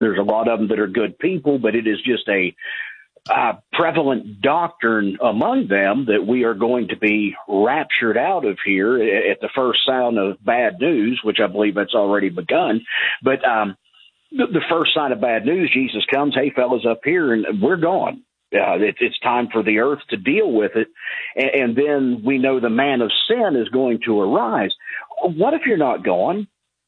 There's a lot of them that are good people, but it is just a prevalent doctrine among them that we are going to be raptured out of here at the first sound of bad news, which I believe that's already begun. But the first sign of bad news, Jesus comes, hey, fellas, up here, and we're gone. It's time for the earth to deal with it. And then we know the man of sin is going to arise. What if you're not gone?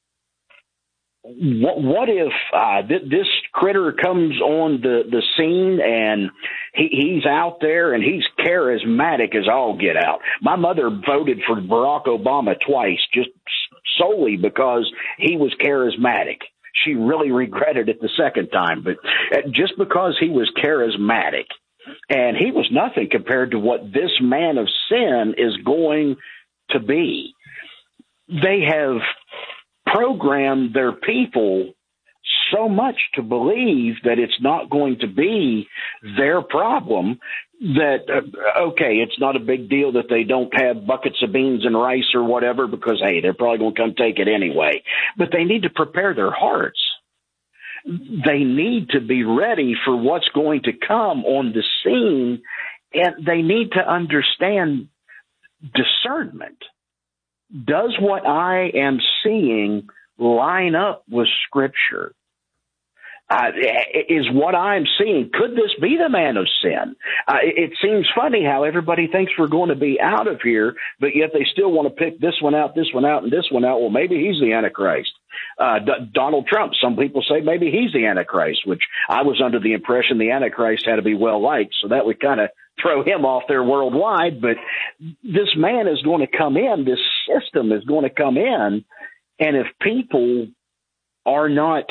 What if this critter comes on the scene and he's out there and he's charismatic as all get out? My mother voted for Barack Obama twice just solely because he was charismatic. She really regretted it the second time, but just because he was charismatic, and he was nothing compared to what this man of sin is going to be. They have programmed their people so much to believe that it's not going to be their problem, that, okay, it's not a big deal that they don't have buckets of beans and rice or whatever because, hey, they're probably going to come take it anyway. But they need to prepare their hearts. They need to be ready for what's going to come on the scene, and they need to understand discernment. Does what I am seeing line up with Scripture? Is what I'm seeing, could this be the man of sin? It seems funny how everybody thinks we're going to be out of here, but yet they still want to pick this one out, this one out, and this one out. Well, maybe he's the Antichrist. Donald Trump, some people say maybe he's the Antichrist, which I was under the impression the Antichrist had to be well-liked, so that would kind of throw him off there worldwide. But this man is going to come in, this system is going to come in, and if people are not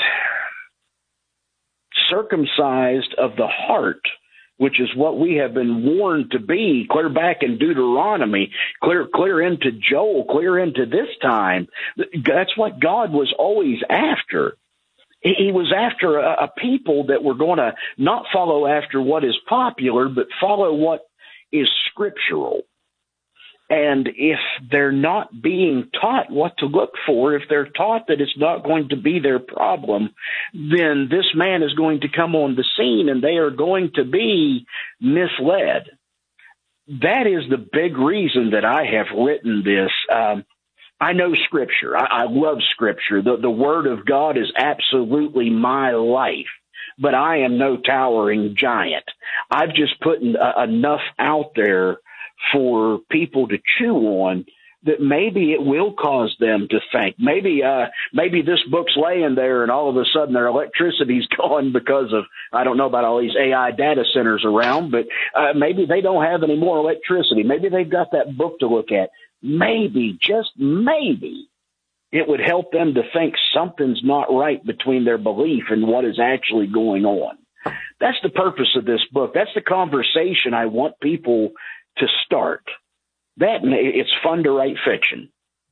circumcised of the heart, which is what we have been warned to be, clear back in Deuteronomy, clear into Joel, clear into this time. That's what God was always after. He was after a people that were going to not follow after what is popular, but follow what is scriptural. And if they're not being taught what to look for, if they're taught that it's not going to be their problem, then this man is going to come on the scene and they are going to be misled. That is the big reason that I have written this. I know Scripture. I love Scripture. The Word of God is absolutely my life. But I am no towering giant. I've just put enough out there for people to chew on that maybe it will cause them to think. Maybe this book's laying there and all of a sudden their electricity's gone because of, I don't know about all these AI data centers around, but maybe they don't have any more electricity. Maybe they've got that book to look at. Maybe, just maybe, it would help them to think something's not right between their belief and what is actually going on. That's the purpose of this book. That's the conversation I want people to start. It's fun to write fiction.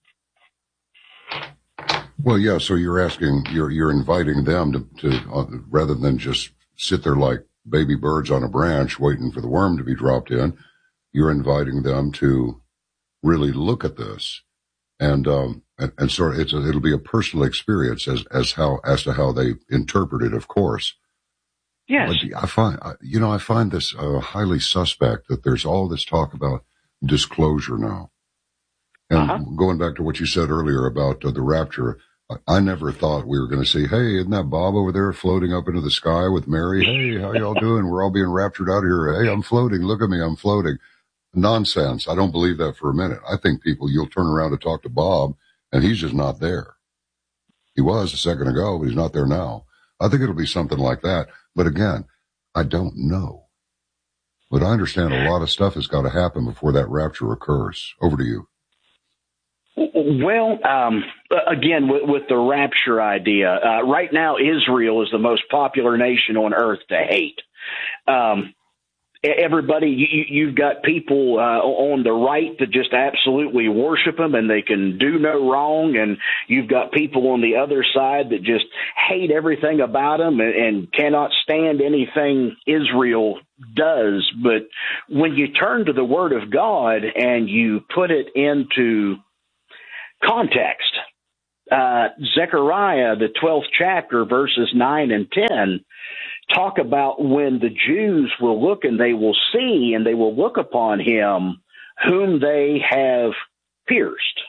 Well, yeah. So you're asking, you're inviting them to rather than just sit there like baby birds on a branch waiting for the worm to be dropped in. You're inviting them to really look at this, and sort of it'll be a personal experience as to how they interpret it, of course. Yes. But I find this highly suspect that there's all this talk about disclosure now. And going back to what you said earlier about the rapture, I never thought we were going to say, hey, isn't that Bob over there floating up into the sky with Mary? Hey, how y'all doing? We're all being raptured out of here. Hey, I'm floating. Look at me. I'm floating. Nonsense. I don't believe that for a minute. I think you'll turn around to talk to Bob and he's just not there. He was a second ago, but he's not there now. I think it'll be something like that. But again, I don't know. But I understand a lot of stuff has got to happen before that rapture occurs. Over to you. Well, again, with the rapture idea, right now Israel is the most popular nation on earth to hate. Everybody, you've got people on the right that just absolutely worship them and they can do no wrong. And you've got people on the other side that just hate everything about them and cannot stand anything Israel does. But when you turn to the Word of God and you put it into context, Zechariah, the 12th chapter, verses 9 and 10, talk about when the Jews will look and they will see and they will look upon him whom they have pierced.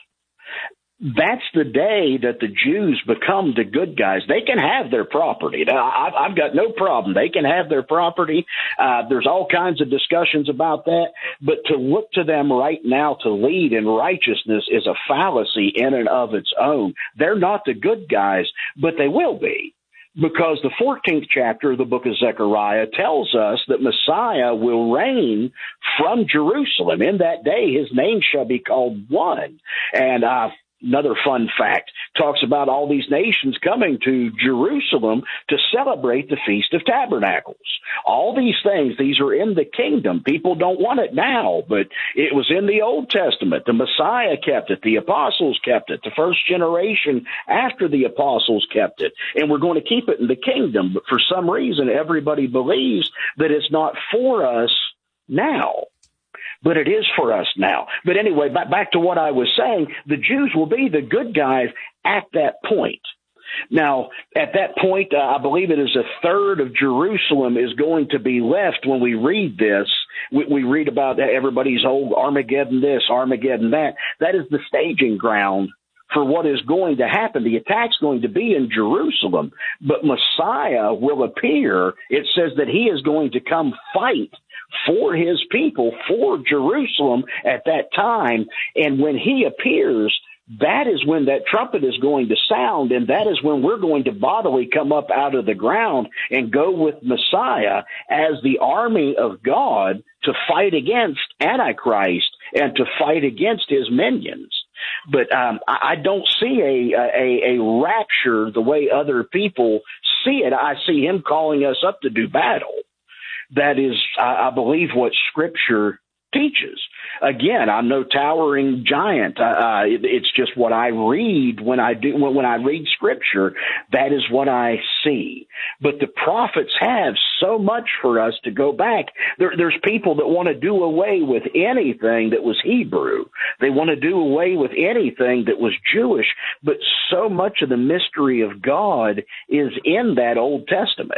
That's the day that the Jews become the good guys. They can have their property. Now, I've got no problem. They can have their property. There's all kinds of discussions about that. But to look to them right now to lead in righteousness is a fallacy in and of its own. They're not the good guys, but they will be. Because the 14th chapter of the book of Zechariah tells us that Messiah will reign from Jerusalem. In that day, his name shall be called One. And another fun fact talks about all these nations coming to Jerusalem to celebrate the Feast of Tabernacles. All these things, these are in the kingdom. People don't want it now, but it was in the Old Testament. The Messiah kept it. The apostles kept it. The first generation after the apostles kept it. And we're going to keep it in the kingdom. But for some reason, everybody believes that it's not for us now. But it is for us now. But anyway, back to what I was saying, the Jews will be the good guys at that point. Now, at that point, I believe it is a third of Jerusalem is going to be left when we read this. We read about everybody's old Armageddon this, Armageddon that. That is the staging ground for what is going to happen. The attack's going to be in Jerusalem, but Messiah will appear. It says that he is going to come fight for his people, for Jerusalem at that time. And when he appears, that is when that trumpet is going to sound, and that is when we're going to bodily come up out of the ground and go with Messiah as the army of God to fight against Antichrist and to fight against his minions. But I don't see a rapture the way other people see it. I see him calling us up to do battle. That is, I believe, what Scripture teaches. Again, I'm no towering giant. It's just what I read when I read Scripture. That is what I see. But the prophets have so much for us to go back. There's people that want to do away with anything that was Hebrew. They want to do away with anything that was Jewish. But so much of the mystery of God is in that Old Testament.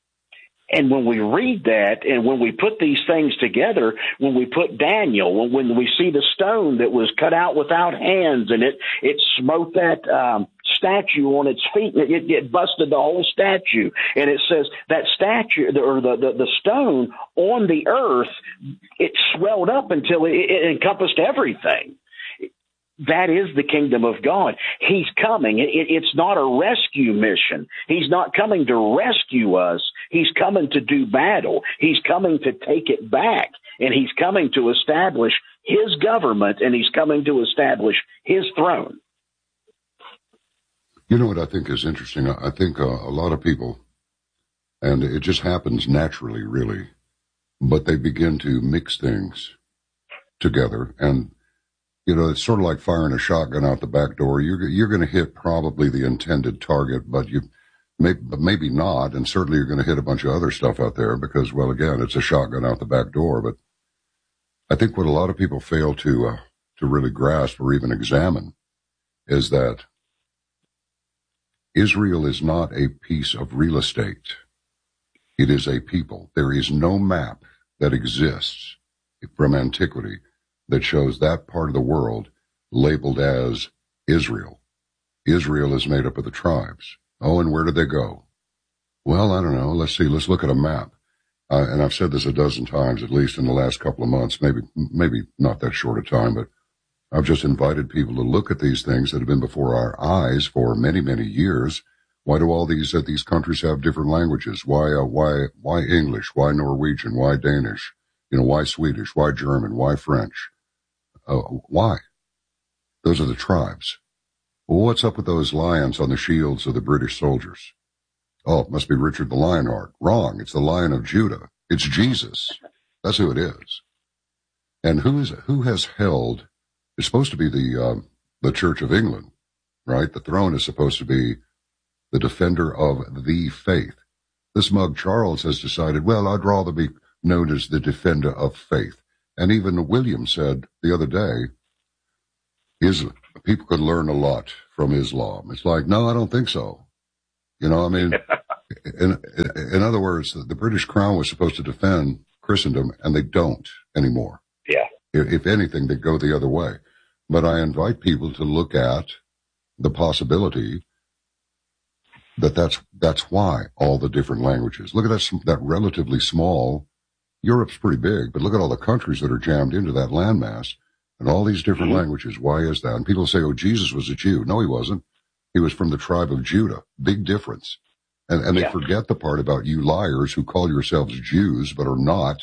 And when we read that and when we put these things together, when we put Daniel, when we see the stone that was cut out without hands and it smote that statue on its feet, and it busted the whole statue. And it says that statue or the stone on the earth, it swelled up until it encompassed everything. That is the kingdom of God. He's coming. It's not a rescue mission. He's not coming to rescue us. He's coming to do battle. He's coming to take it back. And he's coming to establish his government, and he's coming to establish his throne. You know what I think is interesting? I think a lot of people, and it just happens naturally, really, but they begin to mix things together. And you know, it's sort of like firing a shotgun out the back door. You're going to hit probably the intended target, but maybe not, and certainly you're going to hit a bunch of other stuff out there because, well, again, it's a shotgun out the back door. But I think what a lot of people fail to really grasp or even examine is that Israel is not a piece of real estate. It is a people. There is no map that exists from antiquity that shows that part of the world labeled as Israel. Israel is made up of the tribes. Oh, and where did they go? Well, I don't know. Let's see. Let's look at a map. And I've said this a dozen times, at least in the last couple of months, maybe not that short a time, but I've just invited people to look at these things that have been before our eyes for many, many years. Why do all these countries have different languages? Why English? Why Norwegian? Why Danish? You know, why Swedish? Why German? Why French? Why? Those are the tribes. Well, what's up with those lions on the shields of the British soldiers? Oh, it must be Richard the Lionheart. Wrong. It's the Lion of Judah. It's Jesus. That's who it is. And who has held? It's supposed to be the Church of England, right? The throne is supposed to be the defender of the faith. This mug Charles has decided, well, I'd rather be known as the defender of faith. And even William said the other day, People could learn a lot from Islam. It's like, no, I don't think so. You know, I mean, in other words, the British Crown was supposed to defend Christendom, and they don't anymore. Yeah. If anything, they go the other way. But I invite people to look at the possibility that's why all the different languages. Look at that relatively small. Europe's pretty big, but look at all the countries that are jammed into that landmass. And all these different languages. Why is that? And people say, oh, Jesus was a Jew. No, he wasn't. He was from the tribe of Judah. Big difference. And they forget the part about you liars who call yourselves Jews but are not.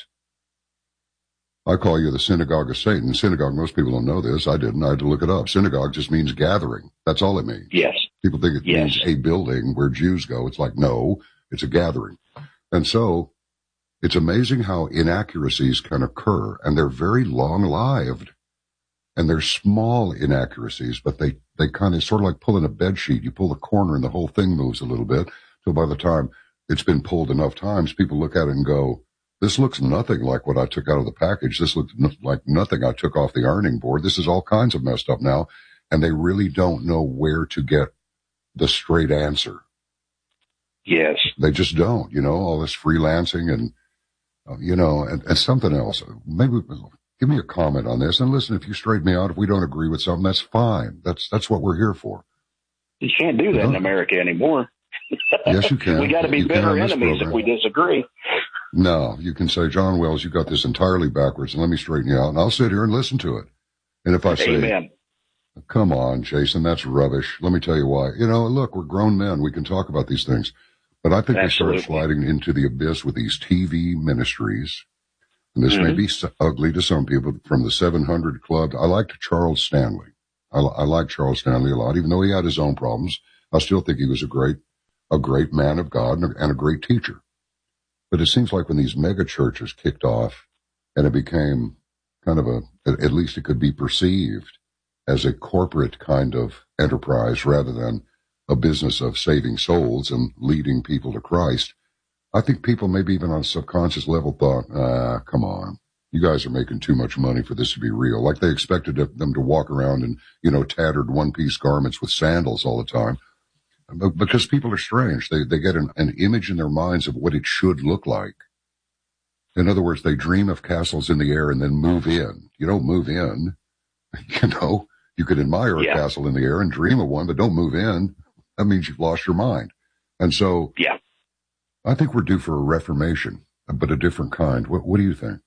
I call you the synagogue of Satan. Synagogue, most people don't know this. I didn't. I had to look it up. Synagogue just means gathering. That's all it means. Yes. People think it means a building where Jews go. It's like, no, it's a gathering. And so it's amazing how inaccuracies can occur, and they're very long-lived. And they're small inaccuracies, but they kind of sort of like pulling a bed sheet. You pull the corner and the whole thing moves a little bit. So by the time it's been pulled enough times, people look at it and go, this looks nothing like what I took out of the package. This looks like nothing I took off the ironing board. This is all kinds of messed up now. And they really don't know where to get the straight answer. Yes. They just don't, all this freelancing and, and something else. Maybe give me a comment on this. And listen, if you straighten me out, if we don't agree with something, that's fine. That's what we're here for. You can't do that in America anymore. Yes, you can. We got to be bitter enemies if we disagree. No, you can say, John Wells, you got this entirely backwards, and let me straighten you out, and I'll sit here and listen to it. And if I say, Amen. Come on, Jason, that's rubbish. Let me tell you why. Look, we're grown men. We can talk about these things. But I think Absolutely. we start sliding into the abyss with these TV ministries. And this may be ugly to some people, from the 700 Club. I liked Charles Stanley. I like Charles Stanley a lot, even though he had his own problems. I still think he was a great man of God and a great teacher. But it seems like when these mega churches kicked off and it became kind of at least it could be perceived as a corporate kind of enterprise rather than a business of saving souls and leading people to Christ, I think people maybe even on a subconscious level thought, come on, you guys are making too much money for this to be real. Like they expected them to walk around in, tattered one-piece garments with sandals all the time. Because people are strange. They get an image in their minds of what it should look like. In other words, they dream of castles in the air and then move in. You don't move in. You could admire a castle in the air and dream of one, but don't move in. That means you've lost your mind. And so I think we're due for a reformation, but a different kind. What do you think?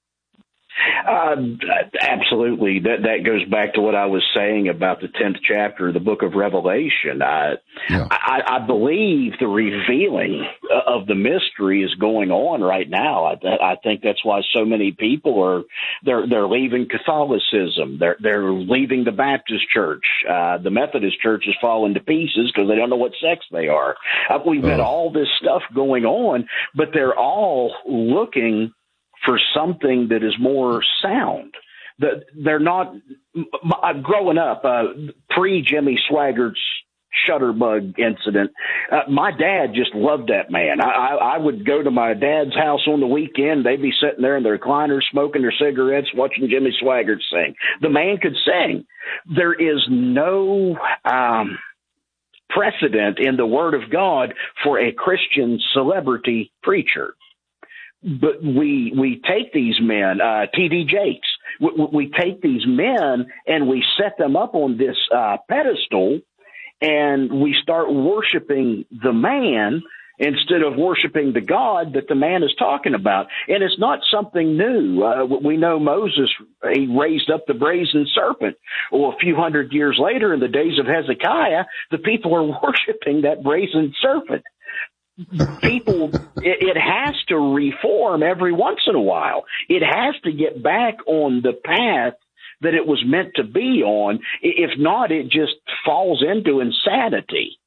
Absolutely. That goes back to what I was saying about the 10th chapter of the book of Revelation. I believe the revealing of the mystery is going on right now. I think that's why so many people they're leaving Catholicism. They're leaving the Baptist church. The Methodist church is falling to pieces because they don't know what sex they are. We've got all this stuff going on, but they're all looking for something that is more sound. They're not growing up pre-Jimmy Swaggart's Shutterbug incident. My dad just loved that man. I would go to my dad's house on the weekend. They'd be sitting there in their recliners, smoking their cigarettes, watching Jimmy Swaggart sing. The man could sing. There is no precedent in the Word of God for a Christian celebrity preacher. But we take these men, T.D. Jakes, we take these men and we set them up on this pedestal, and we start worshiping the man instead of worshiping the God that the man is talking about. And it's not something new. We know Moses, he raised up the brazen serpent. Well, a few hundred years later, in the days of Hezekiah, the people are worshiping that brazen serpent. People, it has to reform every once in a while. It has to get back on the path that it was meant to be on. If not, it just falls into insanity.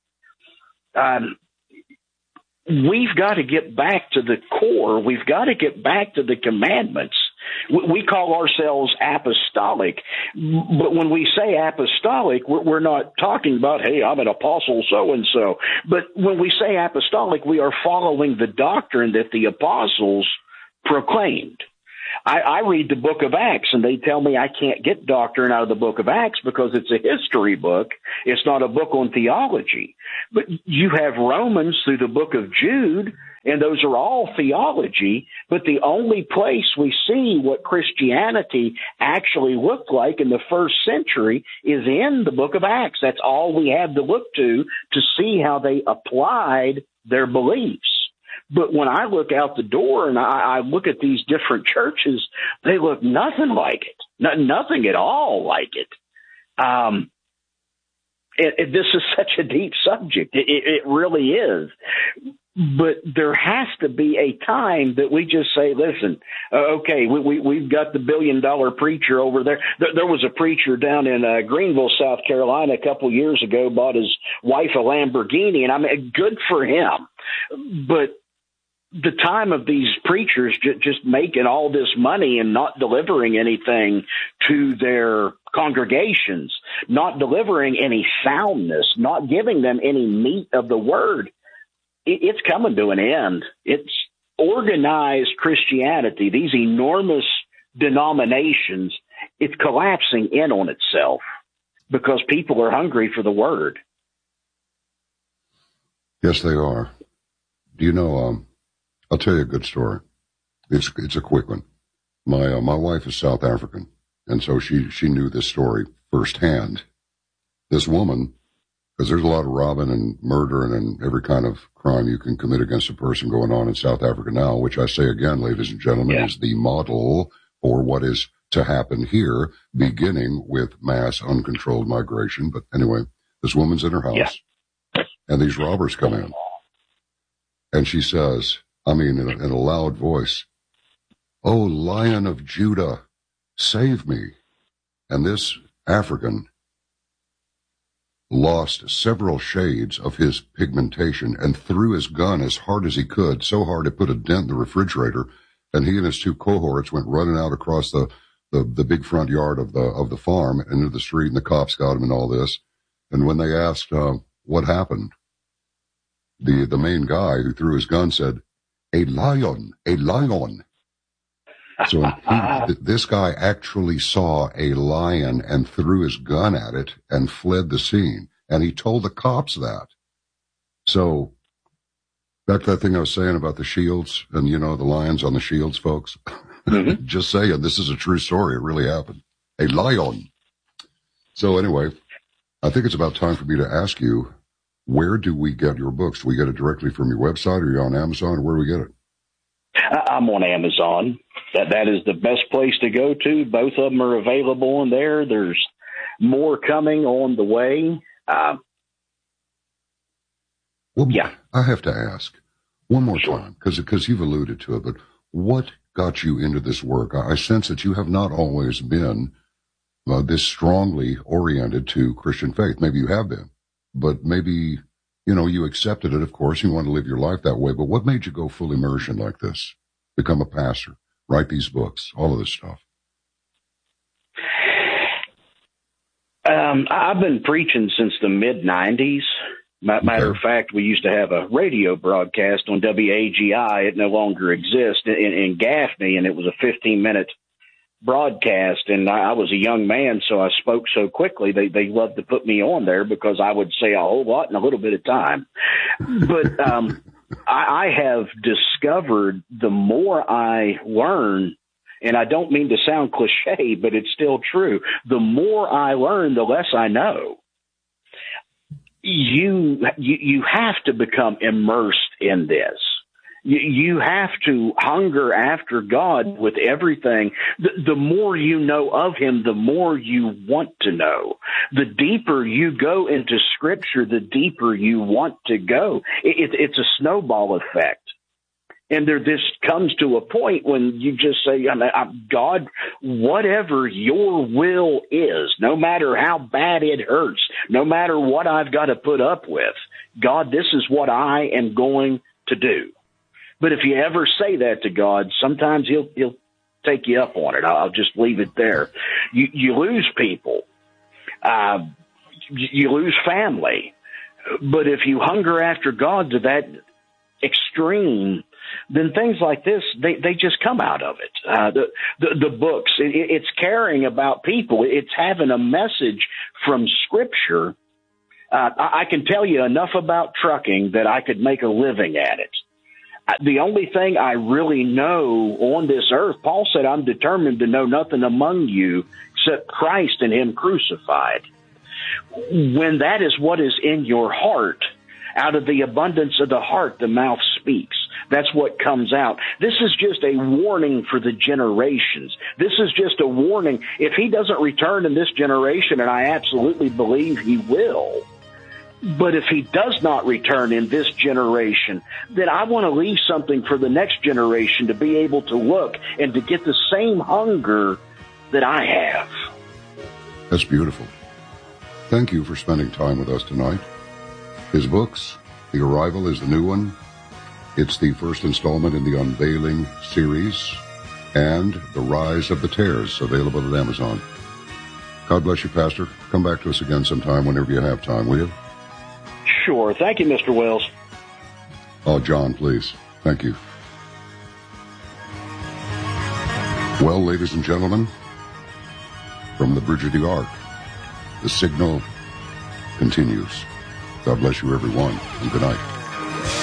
We've got to get back to the core. We've got to get back to the commandments. We call ourselves apostolic, but when we say apostolic, we're not talking about, hey, I'm an apostle so-and-so. But when we say apostolic, we are following the doctrine that the apostles proclaimed. I read the book of Acts, and they tell me I can't get doctrine out of the book of Acts because it's a history book. It's not a book on theology. But you have Romans through the book of Jude, and those are all theology. But the only place we see what Christianity actually looked like in the first century is in the book of Acts. That's all we have to look to see how they applied their beliefs. But when I look out the door and I look at these different churches, they look nothing like it, nothing at all like it. This is such a deep subject. It really is. But there has to be a time that we just say, listen, okay, we've got the $1 billion preacher over there. There was a preacher down in Greenville, South Carolina, a couple years ago, bought his wife a Lamborghini, and I mean, good for him. But the time of these preachers just making all this money and not delivering anything to their congregations, not delivering any soundness, not giving them any meat of the word, it's coming to an end. It's organized Christianity, these enormous denominations, it's collapsing in on itself because people are hungry for the word. Yes, they are. Do you know, I'll tell you a good story. It's a quick one. My wife is South African, and so she knew this story firsthand. This woman, because there's a lot of robbing and murdering and every kind of crime you can commit against a person going on in South Africa now, which I say again, ladies and gentlemen, is the model for what is to happen here, beginning with mass uncontrolled migration. But anyway, this woman's in her house, and these robbers come in, and she says, I mean, in a loud voice, "Oh, Lion of Judah, save me." And this African lost several shades of his pigmentation and threw his gun as hard as he could, so hard it put a dent in the refrigerator, and he and his two cohorts went running out across the big front yard of the farm into the street, and the cops got him and all this. And when they asked what happened, the main guy who threw his gun said, "A lion, a lion." So this guy actually saw a lion and threw his gun at it and fled the scene. And he told the cops that. So back to that thing I was saying about the shields and, you know, the lions on the shields, folks. Mm-hmm. Just saying, this is a true story. It really happened. A lion. So anyway, I think it's about time for me to ask you, where do we get your books? Do we get it directly from your website, or are you on Amazon, or where do we get it? I'm on Amazon. That is the best place to go to. Both of them are available on there. There's more coming on the way. I have to ask one more time, because you've alluded to it, but what got you into this work? I sense that you have not always been this strongly oriented to Christian faith. Maybe you have been, but maybe, you know, you accepted it, of course. You want to live your life that way. But what made you go full immersion like this? Become a pastor, write these books, all of this stuff? I've been preaching since the mid-'90s. Matter of fact, we used to have a radio broadcast on WAGI. It no longer exists in Gaffney, and it was a 15-minute broadcast. And I was a young man, so I spoke so quickly. They loved to put me on there because I would say a whole lot in a little bit of time. But I have discovered the more I learn, and I don't mean to sound cliche, but it's still true, the more I learn, the less I know. You have to become immersed in this. You have to hunger after God with everything. The more you know of him, the more you want to know. The deeper you go into Scripture, the deeper you want to go. It's a snowball effect. And this comes to a point when you just say, God, whatever your will is, no matter how bad it hurts, no matter what I've got to put up with, God, this is what I am going to do. But if you ever say that to God, sometimes he'll take you up on it. I'll just leave it there. You lose people. You lose family. But if you hunger after God to that extreme, then things like this, they just come out of it. The books, it's caring about people. It's having a message from Scripture. I can tell you enough about trucking that I could make a living at it. The only thing I really know on this earth, Paul said, I'm determined to know nothing among you except Christ and Him crucified. When that is what is in your heart, out of the abundance of the heart, the mouth speaks. That's what comes out. This is just a warning for the generations. This is just a warning. If He doesn't return in this generation, and I absolutely believe He will, but if He does not return in this generation, then I want to leave something for the next generation to be able to look and to get the same hunger that I have. That's beautiful. Thank you for spending time with us tonight. His books, The Arrival is the new one. It's the first installment in the Unveiling series, and The Rise of the Tares, available at Amazon. God bless you, Pastor. Come back to us again sometime whenever you have time, will you? Sure. Thank you, Mr. Wells. Oh, John, please. Thank you. Well, ladies and gentlemen, from the Bridge of the Ark, the signal continues. God bless you, everyone, and good night.